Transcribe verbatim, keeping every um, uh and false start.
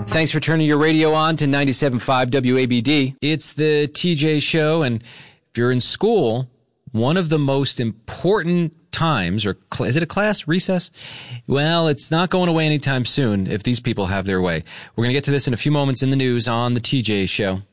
Thanks for turning your radio on to ninety-seven point five W A B D. It's the T J Show, and if you're in school, one of the most important times, or cl- is it a class recess? Well, it's not going away anytime soon if these people have their way. We're going to get to this in a few moments in the news on the T J Show.